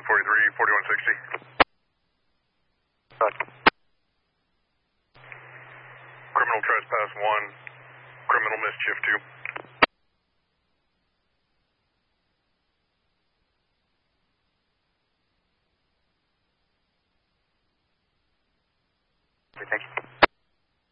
43, 4160. Criminal trespass 1, criminal mischief 2. Thank you.